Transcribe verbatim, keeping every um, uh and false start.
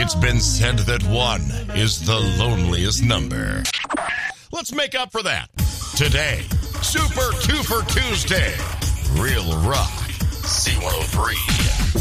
It's been said that one is the loneliest number. Let's make up for that. Today, Super Twofer Tuesday. Real Rock, C one oh three.